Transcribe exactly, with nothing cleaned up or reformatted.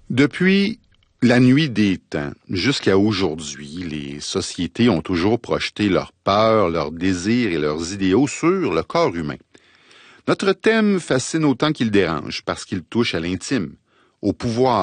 Depuis la nuit des temps jusqu'à aujourd'hui, les sociétés ont toujours projeté leurs peurs, leurs désirs et leurs idéaux sur le corps humain. Notre thème fascine autant qu'il dérange parce qu'il touche à l'intime, au pouvoir,